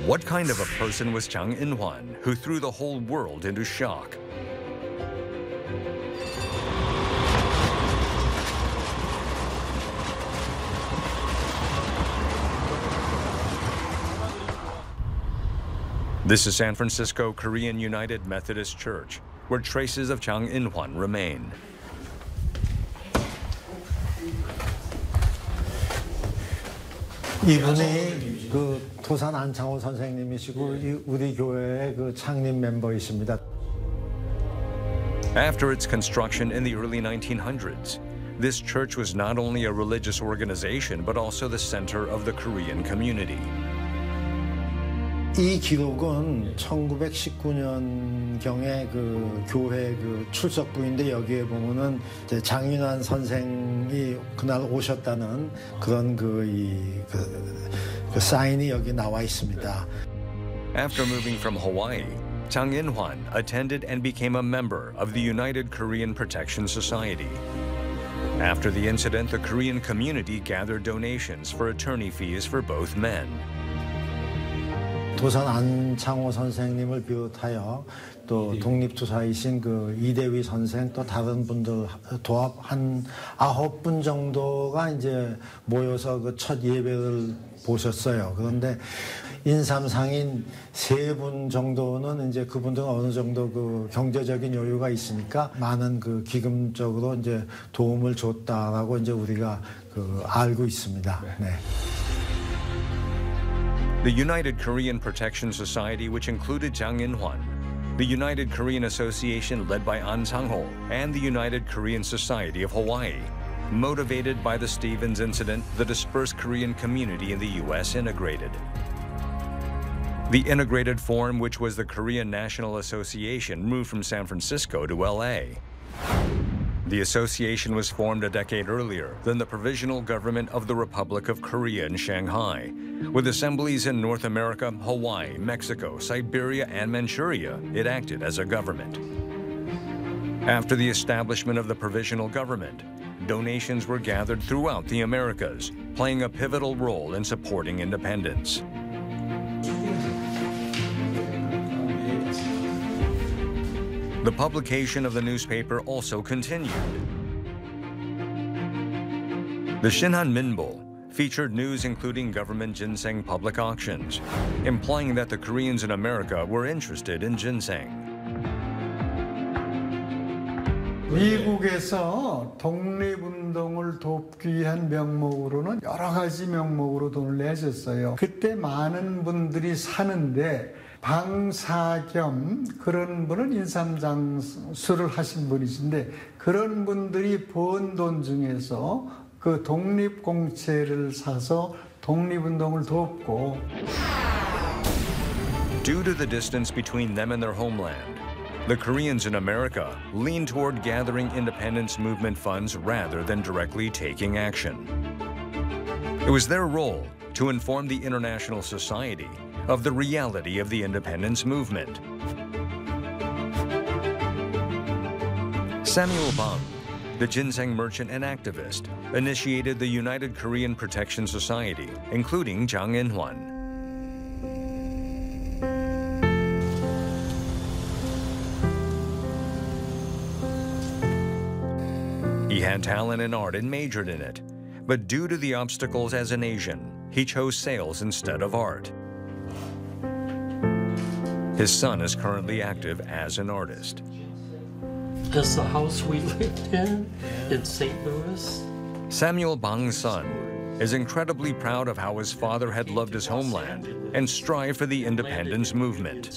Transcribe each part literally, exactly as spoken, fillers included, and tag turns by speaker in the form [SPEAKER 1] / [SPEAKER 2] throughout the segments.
[SPEAKER 1] What kind of a person was Chang In-hwan, who threw the whole world into shock? This is San Francisco Korean United Methodist Church, where traces of Chang In-hwan remain.
[SPEAKER 2] 이분이 그 도산 안창호 선생님이시고 우리 교회의 그 창립 멤버이십니다.
[SPEAKER 1] After its construction in the early nineteen hundreds, this church was not only a religious organization but also the center of the Korean community.
[SPEAKER 2] 이 기록은 천구백십구 년경의 그 교회 그 출석부인데 여기에 보면은 이제 장윤환 선생이 그날 오셨다는 그런 그, 이, 그, 그 사인이 여기 나와 있습니다.
[SPEAKER 1] After moving from Hawaii, Chang In-hwan attended and became a member of the United Korean Protection Society. After the incident, the Korean community gathered donations for attorney fees for both men.
[SPEAKER 2] 도산 안창호 선생님을 비롯하여 또 독립투사이신 그 이대휘 선생 또 다른 분들 도합 한 아홉 분 정도가 이제 모여서 그 첫 예배를 보셨어요. 그런데 인삼상인 세 분 정도는 이제 그분들은 어느 정도 그 경제적인 여유가 있으니까 많은 그 기금적으로 이제 도움을 줬다라고 이제 우리가 그 알고 있습니다. 네.
[SPEAKER 1] The United Korean Protection Society, which included Chang In-hwan, the United Korean Association led by An Sang-ho, and the United Korean Society of Hawaii, motivated by the Stevens incident, the dispersed Korean community in the U S integrated. The integrated form, which was the Korean National Association, moved from San Francisco to L A. The association was formed a decade earlier than the Provisional Government of the Republic of Korea in Shanghai. With assemblies in North America, Hawaii, Mexico, Siberia, and Manchuria, it acted as a government. After the establishment of the Provisional Government, donations were gathered throughout the Americas, playing a pivotal role in supporting independence. The publication of the newspaper also continued. The Shinhan Minbo featured news including government ginseng public auctions, implying that the Koreans in America were interested in ginseng.
[SPEAKER 3] 미국에서 독립운동을 돕기 위한 명목으로는 여러 가지 명목으로 돈을 내셨어요. 그때 많은 분들이 사는데 방사 겸 그런 분은 인삼장수를 하신 분이신데 그런 분들이 번 돈 중에서 그 독립공채를 사서 독립운동을 돕고.
[SPEAKER 1] Due to the distance between them and their homeland, the Koreans in America leaned toward gathering independence movement funds rather than directly taking action. It was their role to inform the international society of the reality of the independence movement. Samuel Bang, the ginseng merchant and activist, initiated the United Korean Protection Society, including Chang In-hwan. He had talent in art and majored in it, but due to the obstacles as an Asian, he chose sales instead of art. His son is currently active as an artist.
[SPEAKER 4] This is the house we lived in in Saint Louis.
[SPEAKER 1] Samuel Bang's son is incredibly proud of how his father had loved his homeland and strived for the independence movement.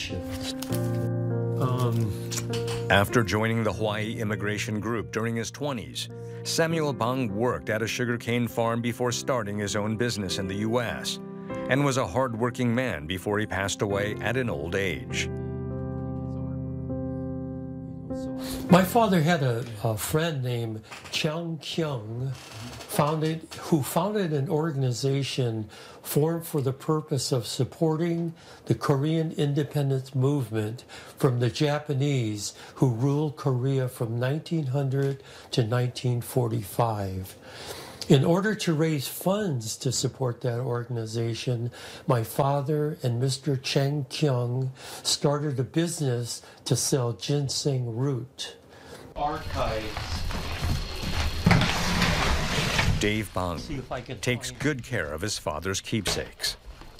[SPEAKER 4] Um,
[SPEAKER 1] After joining the Hawaii immigration group during his twenties, Samuel Bang worked at a sugarcane farm before starting his own business in the U S and was a hard-working man before he passed away at an old age.
[SPEAKER 4] My father had a, a friend named Chang Kyung, founded, who founded an organization formed for the purpose of supporting the Korean independence movement from the Japanese who ruled Korea from nineteen hundred to nineteen forty-five. In order to raise funds to support that organization, my father and Mister Cheng Kyung started a business to sell ginseng root. Archives.
[SPEAKER 1] Dave Bang takes good care of his father's keepsakes.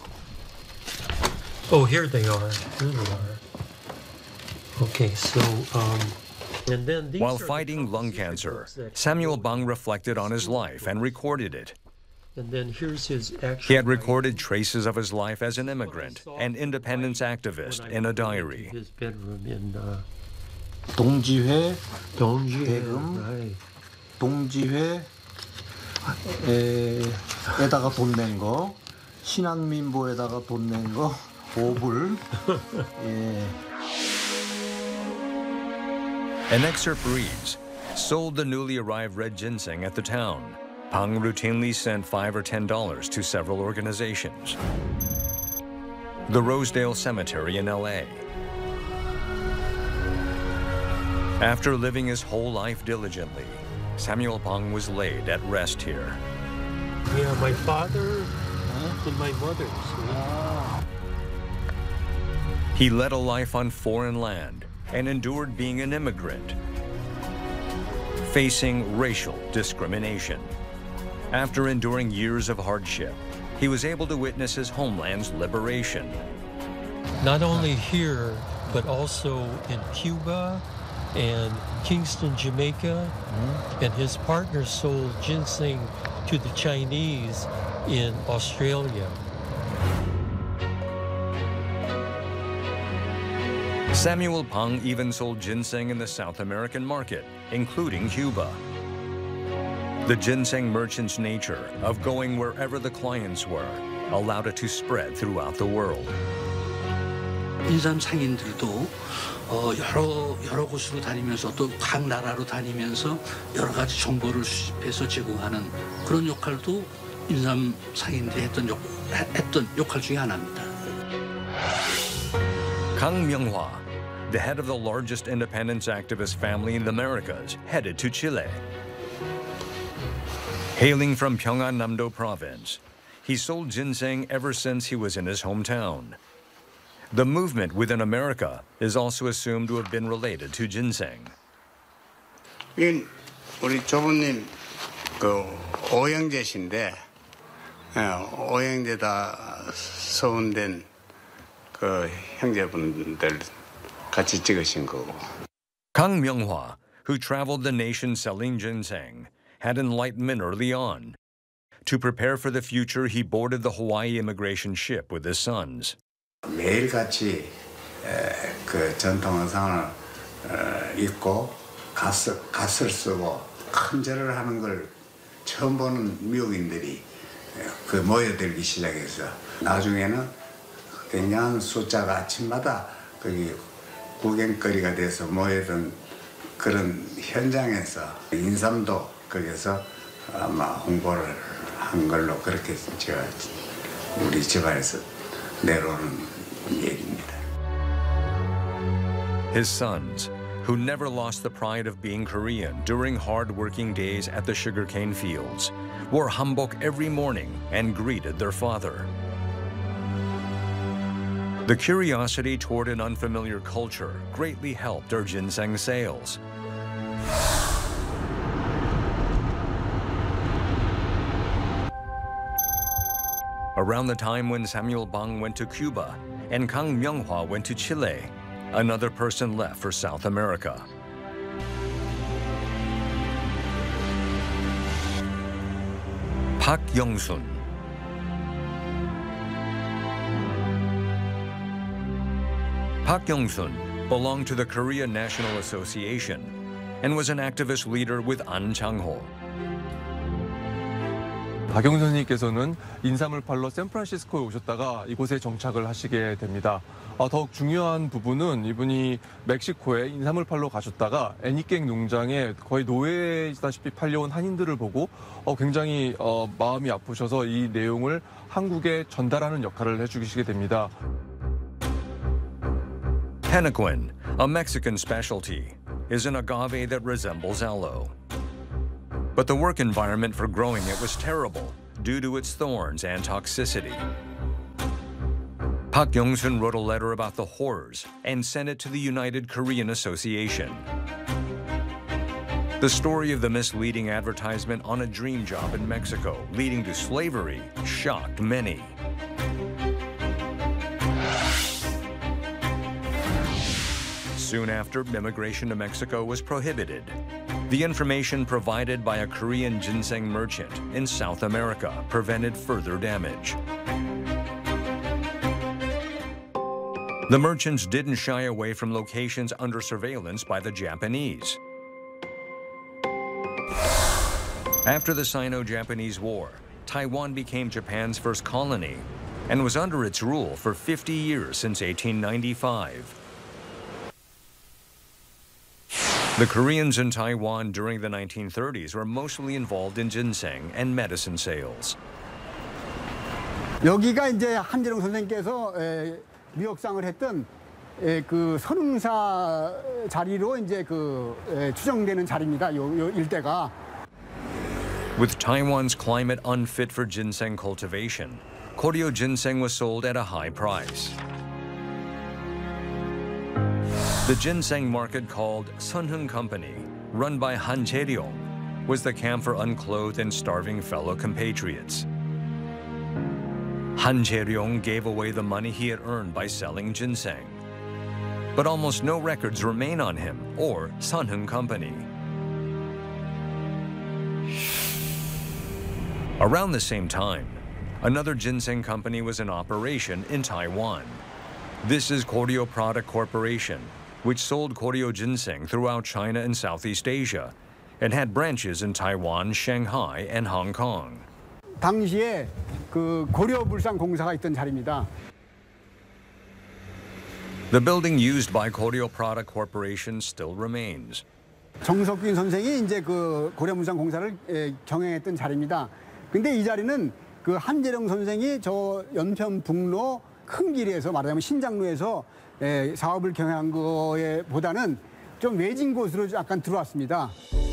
[SPEAKER 4] Oh, here they are. Here they are. Okay, so, um, and then these
[SPEAKER 1] While
[SPEAKER 4] are the
[SPEAKER 1] fighting lung
[SPEAKER 4] composition
[SPEAKER 1] cancer,
[SPEAKER 4] books that-
[SPEAKER 1] Samuel Bang reflected on his life and recorded it.
[SPEAKER 4] And then here's his actual.
[SPEAKER 1] He had recorded traces of his life as an immigrant and independence activist in a diary.
[SPEAKER 4] His bedroom in uh,
[SPEAKER 5] 동지회,
[SPEAKER 4] Dongji.
[SPEAKER 5] 대금.
[SPEAKER 4] Right.
[SPEAKER 5] 동지회에다가 돈 낸 거, 신한민보에다가 돈 낸 거, 오불. 예.
[SPEAKER 1] An excerpt reads, sold the newly arrived red ginseng at the town. Bang routinely sent five or ten dollars to several organizations. The Rosedale Cemetery in L A. After living his whole life diligently, Samuel Bang was laid at rest here.
[SPEAKER 4] Yeah, my father and my mother.
[SPEAKER 1] He led a life on foreign land and endured being an immigrant, facing racial discrimination. After enduring years of hardship, he was able to witness his homeland's liberation.
[SPEAKER 4] Not only here, but also in Cuba and Kingston, Jamaica, mm-hmm. and his partner sold ginseng to the Chinese in Australia.
[SPEAKER 1] Samuel Bang even sold ginseng in the South American market, including Cuba. The ginseng merchant's nature of going wherever the clients were allowed it to spread throughout the world.
[SPEAKER 6] 인삼 상인들도 어, 여러 여러 곳으로 다니면서 또 각 나라로 다니면서 여러 가지 정보를 수집해서 제공하는 그런 역할도 인삼 상인들이 했던 역 했던 역할 중에 하나입니다.
[SPEAKER 1] Kang Myung-hwa, the head of the largest independence activist family in the Americas, headed to Chile. Hailing from Pyongan-namdo province, he sold ginseng ever since he was in his hometown. The movement within America is also assumed to have been related to ginseng.
[SPEAKER 7] 이 우리 조부님 그 오형제신데 오형제다 서운된 그 형제분들 같이 찍으신 거고.
[SPEAKER 1] Kang Myung-hwa, who traveled the nation selling ginseng, had enlightenment early on. To prepare for the future, he boarded the Hawaii immigration ship with his sons.
[SPEAKER 7] 매일같이 그 전통 의상을 입고 갓을, 갓을 쓰고 큰 절을 하는 걸 처음 보는 미국인들이 그 모여들기 시작해서 나중에는 굉장한 숫자가 아침마다 거기 구경거리가 돼서 모여든 그런 현장에서 인삼도 거기서 아마 홍보를 한 걸로 그렇게 제가 우리 집안에서 내려오는 얘기입니다.
[SPEAKER 1] His sons, who never lost the pride of being Korean during hard-working days at the sugarcane fields, wore hanbok every morning and greeted their father. The curiosity toward an unfamiliar culture greatly helped their ginseng sales. Around the time when Samuel Bang went to Cuba and Kang Myung-hwa went to Chile, another person left for South America. Park Young-sun. Park Young-sun belonged to the Korea National Association and was an activist leader with An Chang-ho.
[SPEAKER 8] 박영선님께서는 인삼을 팔러 샌프란시스코에 오셨다가 이곳에 정착을 하시게 됩니다. 어, 더욱 중요한 부분은 이분이 멕시코에 인삼을 팔러 가셨다가 애니깽 농장에 거의 노예다시피 팔려온 한인들을 보고 어, 굉장히 어, 마음이 아프셔서 이 내용을 한국에 전달하는 역할을 해주시게 됩니다.
[SPEAKER 1] Henequen, a Mexican specialty, is an agave that resembles aloe. But the work environment for growing it was terrible due to its thorns and toxicity. Park Young-sun wrote a letter about the horrors and sent it to the United Korean Association. The story of the misleading advertisement on a dream job in Mexico leading to slavery shocked many. Soon after, immigration to Mexico was prohibited. The information provided by a Korean ginseng merchant in South America prevented further damage. The merchants didn't shy away from locations under surveillance by the Japanese. After the Sino-Japanese War, Taiwan became Japan's first colony and was under its rule for fifty years since eighteen ninety-five. The Koreans in Taiwan during the nineteen thirties were mostly involved in ginseng and medicine sales.
[SPEAKER 9] 여기가 이제 한재룡 선생님께서 에, 미역상을 했던 에, 그 선흥사 자리로 이제 그 에, 추정되는 자리입니다. 요, 요 일대가.
[SPEAKER 1] With Taiwan's climate unfit for ginseng cultivation, Koryo ginseng was sold at a high price. The ginseng market called Sunhung Company, run by Han Jae-ryong, was the camp for unclothed and starving fellow compatriots. Han Jae-ryong gave away the money he had earned by selling ginseng. But almost no records remain on him or Sunhung Company. Around the same time, another ginseng company was in operation in Taiwan. This is Koryo Product Corporation, which sold Koryo ginseng throughout China and Southeast Asia and had branches in Taiwan, Shanghai, and Hong Kong.
[SPEAKER 9] 당시에 그 고려물산공사가 있던 자리입니다.
[SPEAKER 1] The building used by Koryo Product Corporation still remains.
[SPEAKER 9] 정석균 선생이 이제 그 고려물산공사를 에, 경영했던 자리입니다. 근데 이 자리는 그 한재룡 선생이 저 연편북로 큰 길에서 말하자면 신장로에서 에, 사업을 경영한 거에 보다는 좀 외진 곳으로 약간 들어왔습니다.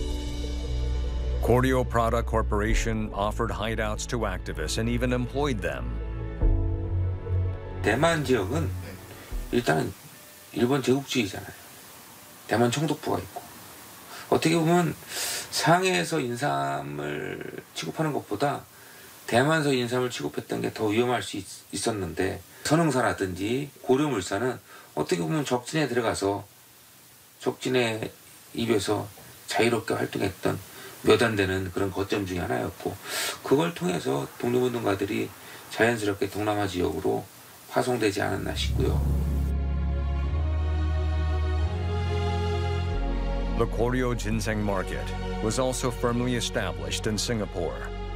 [SPEAKER 1] Koryo Product Corporation offered hideouts to activists and even employed them.
[SPEAKER 10] 대만 지역은 일단은 일본 제국주의잖아요. 대만 총독부가 있고 어떻게 보면 상해에서 인삼을 취급하는 것보다 대만에서 인삼을 취급했던 게 더 위험할 수 있, 있었는데 선흥사라든지 고려물산은 어떻게 보면 적진에 들어가서 적진의 입에서 자유롭게 활동했던 몇 안 되는 그런 거점 중에 하나였고 그걸 통해서 독립운동가들이 자연스럽게 동남아 지역으로 파송되지 않았나 싶고요.
[SPEAKER 1] The Koryo ginseng market was also firmly established in Singapore.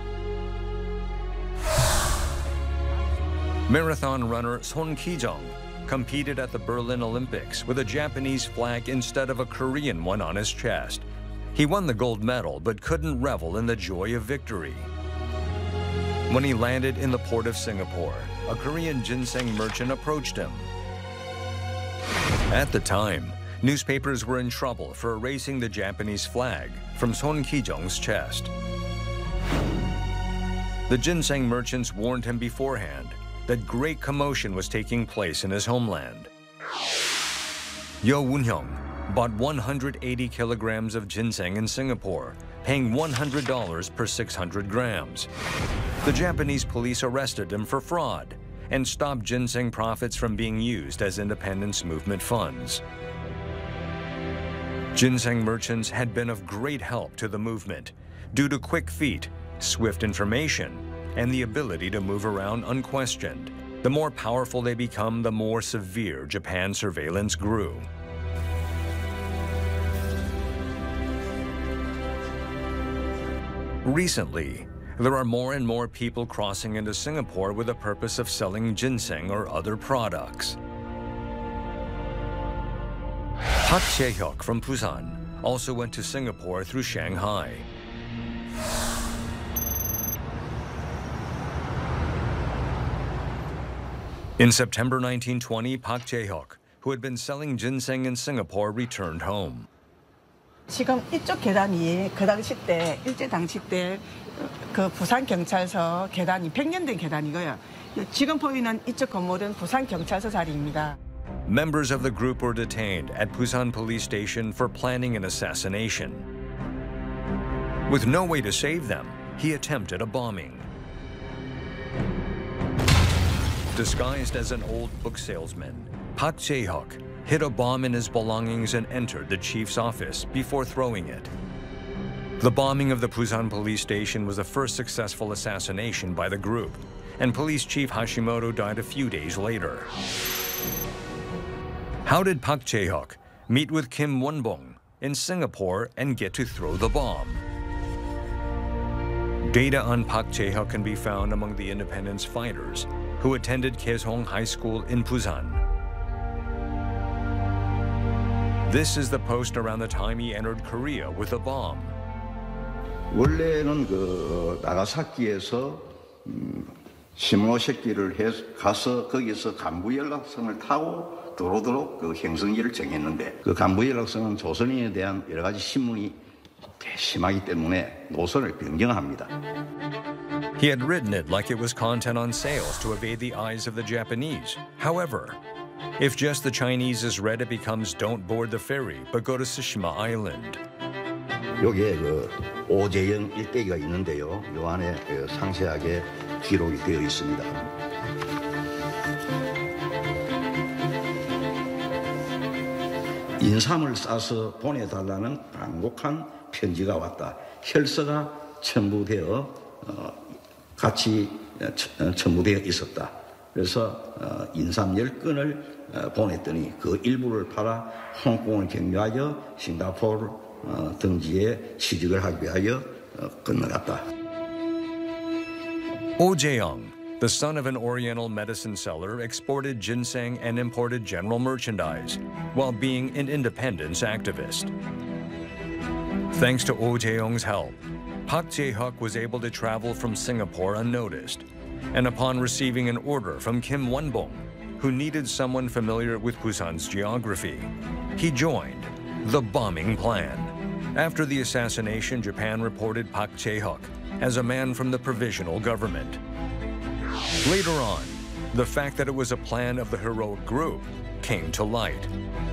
[SPEAKER 1] Marathon runner Son Ki-jung competed at the Berlin Olympics with a Japanese flag instead of a Korean one on his chest. He won the gold medal but couldn't revel in the joy of victory. When he landed in the port of Singapore, a Korean ginseng merchant approached him. At the time, newspapers were in trouble for erasing the Japanese flag from Son Ki-jung's chest. The ginseng merchants warned him beforehand that great commotion was taking place in his homeland. Yo Woon-hyung bought one hundred eighty kilograms of ginseng in Singapore, paying one hundred dollars per six hundred grams. The Japanese police arrested him for fraud and stopped ginseng profits from being used as independence movement funds. Ginseng merchants had been of great help to the movement due to quick feet, swift information, and the ability to move around unquestioned. The more powerful they become, the more severe Japan's surveillance grew. Recently, there are more and more people crossing into Singapore with the purpose of selling ginseng or other products. Park Jae-hyuk from Busan also went to Singapore through Shanghai. In September nineteen twenty, Park Jae-hyuk, who had been selling ginseng in Singapore, returned home.
[SPEAKER 11] 지금 이쪽 계단이 그 당시 때 일제 당시 때 그 부산 경찰서 계단이 백 년 된 계단이고요. 지금 보이는 이쪽 건물은 부산 경찰서 자리입니다.
[SPEAKER 1] Members of the group were detained at Busan Police Station for planning an assassination. With no way to save them, he attempted a bombing. Disguised as an old book salesman, Park Jae-hyuk hid a bomb in his belongings and entered the chief's office before throwing it. The bombing of the Busan police station was the first successful assassination by the group, and Police Chief Hashimoto died a few days later. How did Park Jae-hyuk meet with Kim Won-bong in Singapore and get to throw the bomb? Data on Park Jae-hyuk can be found among the independence fighters who attended Kaesong High School in Busan. This is the post around the time he entered Korea with a bomb.
[SPEAKER 12] 원래는 그 나가사키에서 음, 시모노세키를 해 가서 거기서 간부 연락선을 타고 도로도로 그 행성지를 정했는데 그 간부 연락선은 조선인에 대한 여러 가지 신문이 심하기 때문에 노선을 변경합니다.
[SPEAKER 1] He had written it like it was content on sales to evade the eyes of the Japanese. However, if just the Chinese is read, it becomes don't board the ferry, but go to Tsushima Island.
[SPEAKER 12] 여기에 그 오재영 일대기가 있는데요. 요 안에 그 상세하게 기록이 되어 있습니다. 인삼을 싸서 보내달라는 간곡한 편지가 왔다. 혈서가 첨부되어 어, 같이 첨부되어 있었다. 그래서 어, 인삼 열 건을 어, 보냈더니 그 일부를 팔아 홍콩을 경유하여 싱가포르 어, 등지에 취직을 하기 위하여 어, 건너갔다.
[SPEAKER 1] Oh Jae-young, the son of an Oriental medicine seller, exported ginseng and imported general merchandise while being an independence activist. Thanks to Oh Jae-young's help, Park Jae-hyuk was able to travel from Singapore unnoticed, and upon receiving an order from Kim Won-bong, who needed someone familiar with Busan's geography, he joined the bombing plan. After the assassination, Japan reported Park Jae-hyuk as a man from the provisional government. Later on, the fact that it was a plan of the heroic group came to light.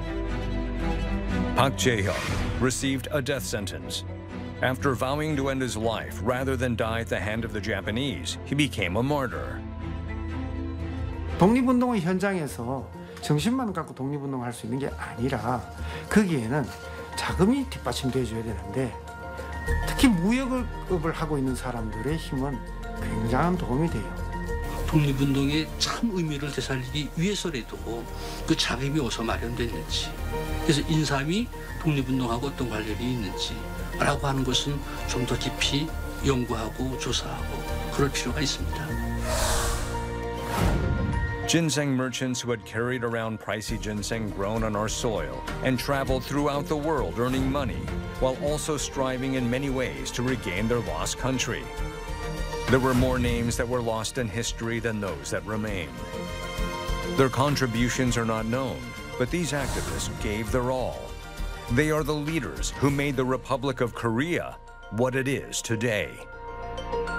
[SPEAKER 1] Park Jae-hyuk received a death sentence. After vowing to end his life rather than die at the hand of the Japanese, he became a martyr.
[SPEAKER 13] 독립운동의 현장에서 정신만 갖고 독립운동을 할 수 있는 게 아니라 거기에는 자금이 뒷받침돼 줘야 되는데 특히 무역업을 하고 있는 사람들의 힘은 굉장한 도움이 돼요.
[SPEAKER 6] 독립운동의 참 의미를 되살리기 위해서라도 그 자금이 어디서 마련됐는지, 그래서 인삼이 독립운동하고 어떤 관련이 있는지 라고 하는 것은 좀 더 깊이 연구하고 조사하고 그럴 필요가 있습니다.
[SPEAKER 1] Ginseng merchants who had carried around pricey ginseng grown on our soil and traveled throughout the world earning money while also striving in many ways to regain their lost country. There were more names that were lost in history than those that remain. Their contributions are not known, but these activists gave their all. They are the leaders who made the Republic of Korea what it is today.